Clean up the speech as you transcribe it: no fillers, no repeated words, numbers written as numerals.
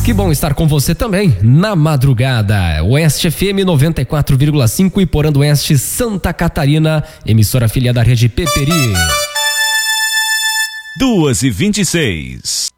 Que bom estar com você também na madrugada. Oeste FM 94,5 e Porã do Oeste, Santa Catarina, emissora afiliada da rede Peperi. 2h26.